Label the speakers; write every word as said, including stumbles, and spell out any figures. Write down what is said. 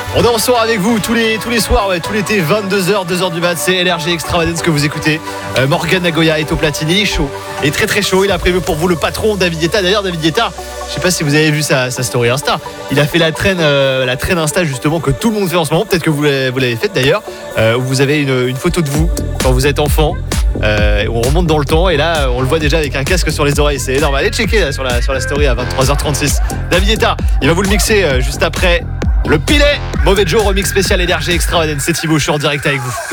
Speaker 1: On est en soir avec vous tous les, tous les soirs, ouais, tout l'été, vingt-deux heures, deux heures du mat, c'est L R G Extravagance que vous écoutez. Euh, Morgan Nagoya est au platine, il est chaud, il est très très chaud, il a prévu pour vous le patron David Guetta. D'ailleurs David Guetta, je sais pas si vous avez vu sa, sa story Insta, il a fait la traîne, euh, la traîne Insta justement que tout le monde fait en ce moment, peut-être que vous l'avez, vous l'avez faite d'ailleurs, euh, où vous avez une, une photo de vous quand vous êtes enfant. Euh, on remonte dans le temps et là on le voit déjà avec un casque sur les oreilles, c'est énorme. Allez checker là, sur, la, sur la story à vingt-trois heures trente-six. David Guetta, il va vous le mixer euh, juste après le Pilet. Mauvais Joe remix spécial L R G Extravagance. C'est Thibaut, je suis en direct avec vous.